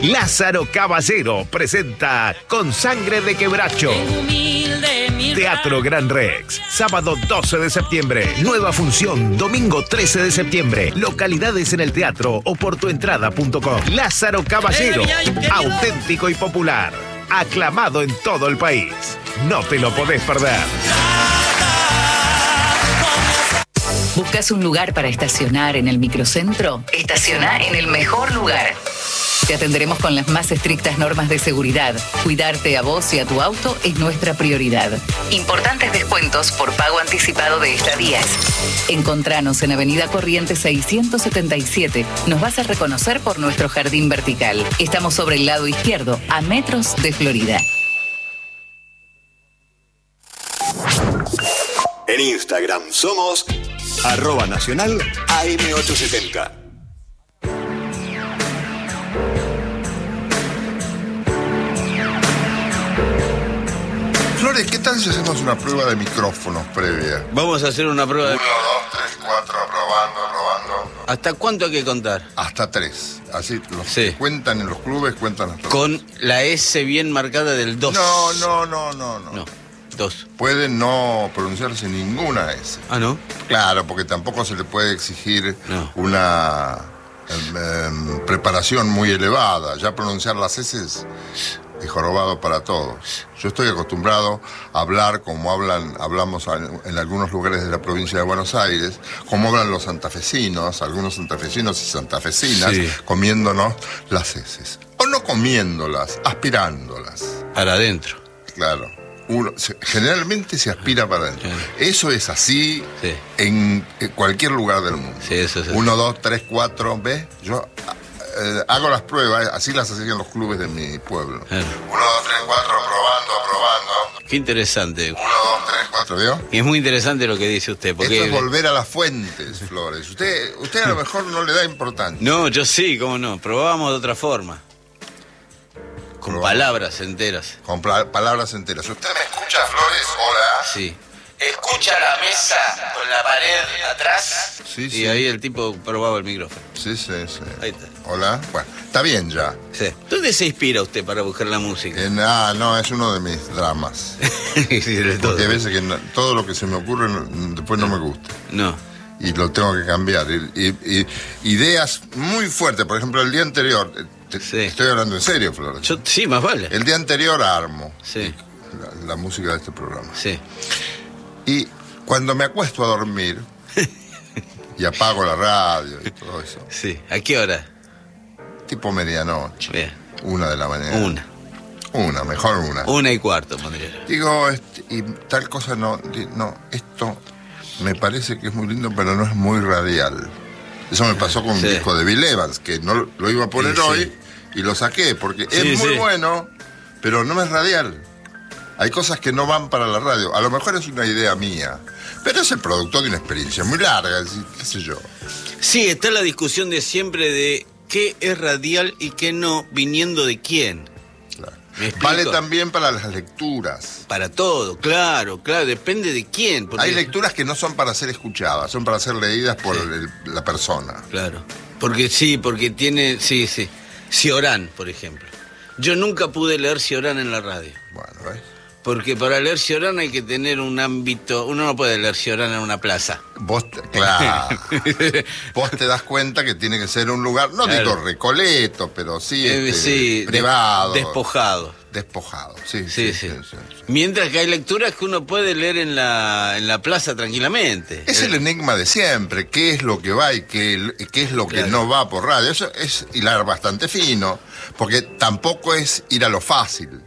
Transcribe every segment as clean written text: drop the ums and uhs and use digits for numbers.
Lázaro Caballero presenta Con Sangre de Quebracho. Teatro Gran Rex, sábado 12 de septiembre. Nueva función, domingo 13 de septiembre. Localidades en el teatro o por tuentrada.com. Lázaro Caballero, auténtico y popular. Aclamado en todo el país. No te lo podés perder. ¿Buscas un lugar para estacionar en el microcentro? Estaciona en el mejor lugar. Te atenderemos con las más estrictas normas de seguridad. Cuidarte a vos y a tu auto es nuestra prioridad. Importantes descuentos por pago anticipado de estadías. Encontranos en Avenida Corrientes 677. Nos vas a reconocer por nuestro jardín vertical. Estamos sobre el lado izquierdo, a metros de Florida. En Instagram somos @nacional AM870. Flores, ¿qué tal si hacemos una prueba de micrófonos previa? Vamos a hacer una prueba de... 1, 2, 3, 4, probando. ¿Hasta cuánto hay que contar? Hasta 3. Así los Sí. que cuentan en los clubes cuentan hasta Con la S bien marcada del 2. No. No, 2. Puede no pronunciarse ninguna S. Ah, ¿no? Claro, porque tampoco se le puede exigir No. una preparación muy elevada. Ya pronunciar las S es jorobado para todos. Yo estoy acostumbrado a hablar como hablamos en algunos lugares de la provincia de Buenos Aires, como hablan los santafesinos, algunos santafesinos y santafesinas, Sí. comiéndonos las heces. O no comiéndolas, aspirándolas. Para adentro. Claro. Generalmente se aspira para adentro. Claro. Eso es así Sí. en cualquier lugar del mundo. Sí, eso es así. 1, 2, 3, 4, ¿ves? Yo hago las pruebas, así las hacían los clubes de mi pueblo. 1, 2, 3, 4, probando. Qué interesante. 1, 2, 3, 4, ¿vio? Y es muy interesante lo que dice usted, porque... Esto es volver a las fuentes, Flores. Usted a lo mejor no le da importancia. No, yo sí, cómo no. Probábamos de otra forma. Con Probamos. palabras enteras. Con palabras enteras. ¿Usted me escucha, Flores? Hola. Sí. ¿Escucha la mesa con la pared atrás? Sí, Y sí. ahí el tipo probaba el micrófono. Sí. Ahí está. Hola. Bueno, está bien ya. Sí. ¿Dónde se inspira usted para buscar la música? No, es uno de mis dramas. Sí, de todo. Porque hay veces que todo lo que se me ocurre después no me gusta. No. Y lo tengo que cambiar. Y ideas muy fuertes. Por ejemplo, el día anterior, Sí. estoy hablando en serio, Flores. Sí, más vale. El día anterior armo Sí. la música de este programa. Sí. Y cuando me acuesto a dormir y apago la radio y todo eso, Sí. ¿A qué hora? tipo medianoche, Bien. 1 de la mañana. Mejor una. 1:15, pondría. Digo, y tal cosa no, esto me parece que es muy lindo, pero no es muy radial. Eso me pasó con un Sí. disco de Bill Evans, que no lo iba a poner Sí, sí. hoy y lo saqué, porque Sí, es muy sí. bueno, pero no es radial. Hay cosas que no van para la radio. A lo mejor es una idea mía, pero es el producto de una experiencia muy larga, qué sé yo. Sí, está la discusión de siempre de qué es radial y qué no, viniendo de quién. Claro. ¿Me explico? Vale también para las lecturas. Para todo, claro, depende de quién. Porque, Hay lecturas que no son para ser escuchadas, son para ser leídas por Sí. la persona. Claro, porque tiene, sí. Cioran, por ejemplo. Yo nunca pude leer Cioran en la radio. Bueno, ¿ves? Porque para leer Cioran hay que tener un ámbito... Uno no puede leer Cioran en una plaza. Claro. Vos te das cuenta que tiene que ser un lugar, no Claro. digo recoleto, pero sí, Sí, privado. despojado. Despojado, sí. Sí. Mientras que hay lecturas que uno puede leer en la plaza tranquilamente. Es el enigma de siempre, qué es lo que va y qué es lo que Claro. no va por radio. Eso es hilar bastante fino, porque tampoco es ir a lo fácil.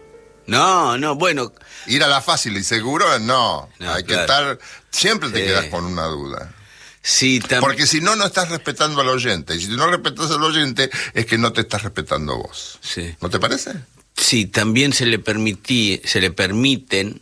No, bueno, Ir a la fácil y seguro, no. No, Hay que claro. estar, siempre te Sí. quedas con una duda. sí, también... Porque si no, no estás respetando al oyente. Y si no respetas al oyente, es que no te estás respetando vos. Sí. ¿No te parece? Sí, también se le permiten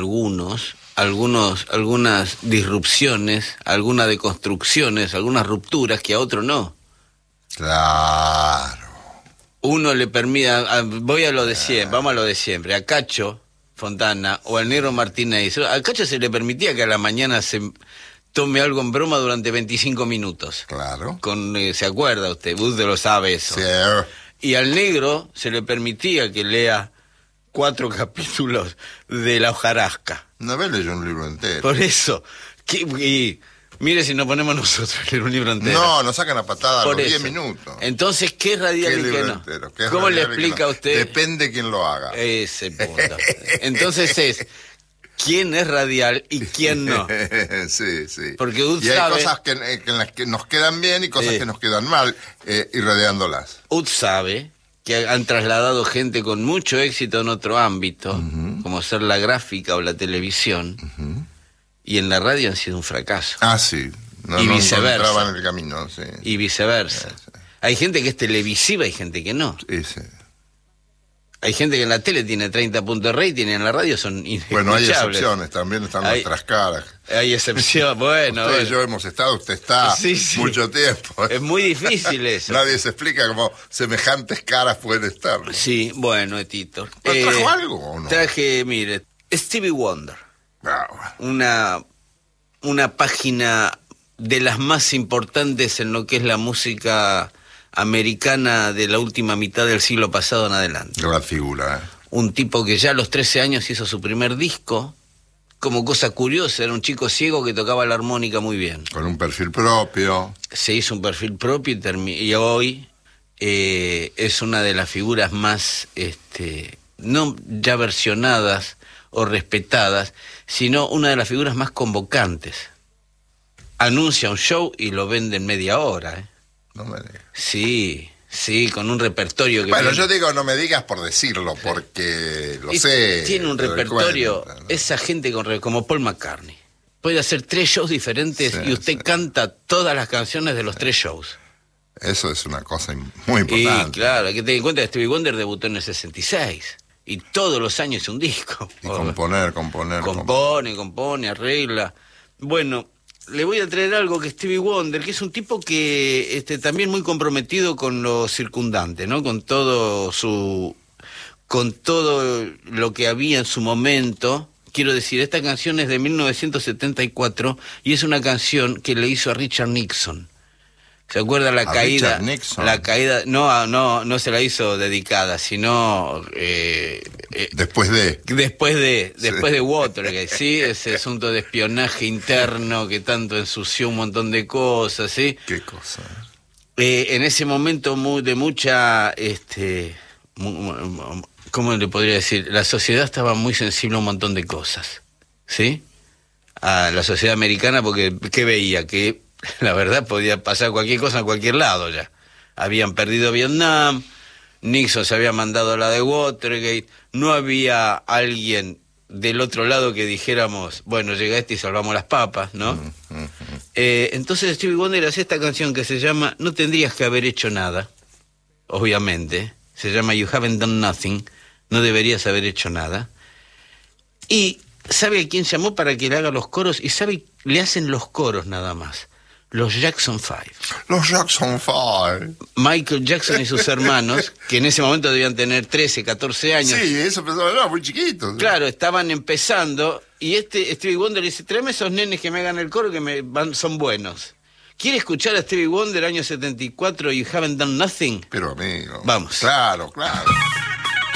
algunas disrupciones, algunas deconstrucciones, algunas rupturas que a otro no. Claro. Uno le permite, voy a lo de siempre, vamos a lo de siempre, a Cacho Fontana o al Negro Martínez, a Cacho se le permitía que a la mañana se tome algo en broma durante 25 minutos. Claro. ¿Se acuerda usted? Usted lo sabe eso. Sí, Y al negro se le permitía que lea 4 capítulos de La hojarasca. Una vez leyó un libro entero. Por eso. Y mire si nos ponemos nosotros a leer un libro entero. No, nos sacan a patada a los Por 10 eso. minutos. Entonces, ¿qué es radial ¿Qué y qué libro no? entero? ¿Qué es ¿Cómo le radial y qué explica no? a usted? Depende quién lo haga. Ese punto. Entonces es, ¿quién es radial y quién no? Sí, sí. Porque Ud y hay sabe, cosas que en las que nos quedan bien y cosas que nos quedan mal, irradiándolas. Ud sabe que han trasladado gente con mucho éxito en otro ámbito, como ser la gráfica o la televisión, y en la radio han sido un fracaso. Ah, sí. Y viceversa. encontraban en el camino, sí. Y viceversa. Hay gente que es televisiva y gente que no. Sí, sí. Hay gente que en la tele tiene 30 puntos de rating y en la radio son inescuchables. Bueno, hay excepciones, también están nuestras caras. Hay excepción, bueno. Usted y yo hemos estado, usted está mucho tiempo. Es muy difícil eso. Nadie se explica cómo semejantes caras pueden estar. Sí, bueno, Tito. ¿Trajo algo o no? Traje, mire, Stevie Wonder. Ah, bueno. Una página de las más importantes en lo que es la música americana de la última mitad del siglo pasado en adelante. Gran figura, Un tipo que ya a los 13 años hizo su primer disco. Como cosa curiosa, era un chico ciego que tocaba la armónica muy bien. Con un perfil propio. Se hizo un perfil propio y hoy es una de las figuras más, no ya versionadas o respetadas, sino una de las figuras más convocantes. Anuncia un show y lo vende en media hora. No me digas. Sí, con un repertorio que... Bueno, viene. yo digo, no me digas por decirlo, porque lo sé. Tiene un repertorio, cuenta, ¿no? esa gente como Paul McCartney. Puede hacer 3 shows diferentes y usted canta todas las canciones de los 3 shows. Eso es una cosa muy importante. Y claro, hay que tener en cuenta que Stevie Wonder debutó en el 66. Y todos los años un disco. Y componer. Compone, arregla. Bueno, le voy a traer algo que Stevie Wonder, que es un tipo que también muy comprometido con lo circundante, ¿no? Con todo lo que había en su momento. Quiero decir, esta canción es de 1974 y es una canción que le hizo a Richard Nixon. ¿Se acuerda la caída? Richard Nixon. La caída, no se la hizo dedicada, sino después de Watergate, ¿sí? Ese asunto de espionaje interno que tanto ensució un montón de cosas, ¿sí? ¿Qué cosa? En ese momento de mucha, ¿cómo le podría decir? La sociedad estaba muy sensible a un montón de cosas, ¿sí? A la sociedad americana, porque ¿qué veía? Que la verdad podía pasar cualquier cosa en cualquier lado ya. Habían perdido Vietnam, Nixon se había mandado a la de Watergate, no había alguien del otro lado que dijéramos, bueno, llega y salvamos las papas, ¿no? Entonces Stevie Wonder hace esta canción que se llama No tendrías que haber hecho nada, obviamente, se llama You Haven't Done Nothing, no deberías haber hecho nada. Y ¿sabe a quién llamó para que le haga los coros? Y le hacen los coros nada más. Los Jackson 5. Los Jackson 5. Michael Jackson y sus hermanos, que en ese momento debían tener 13, 14 años. Sí, eso pensaba, muy chiquitos. Claro, estaban empezando, y Stevie Wonder dice, tráeme esos nenes que me hagan el coro que son buenos. ¿Quiere escuchar a Stevie Wonder, año 74, You Haven't Done Nothing? Pero amigo. Vamos. Claro.